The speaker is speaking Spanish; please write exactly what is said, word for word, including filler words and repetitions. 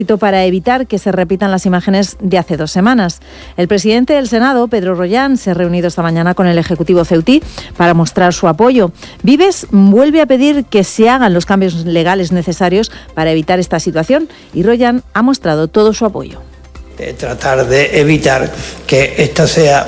para evitar que se repitan las imágenes de hace dos semanas. El presidente del Senado, Pedro Rollán, se ha reunido esta mañana con el Ejecutivo ceutí para mostrar su apoyo. Vives vuelve a pedir que se hagan los cambios legales necesarios para evitar esta situación y Rollán ha mostrado todo su apoyo. Eh, tratar de evitar que esta sea